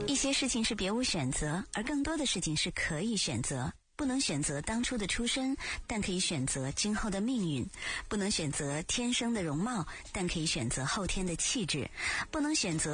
一些事情是别无选择，而更多的事情是可以选择。不能选择当初的出身，但可以选择今后的命运；不能选择天生的容貌，但可以选择后天的气质；不能选择